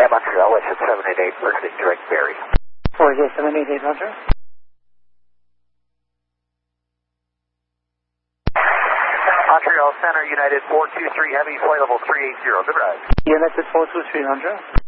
Montreal, West 788, Berkeley, direct Barry. 4J788, Roger. Montreal Center, United 423 Heavy, flight level 380, good ride. United 423, Roger.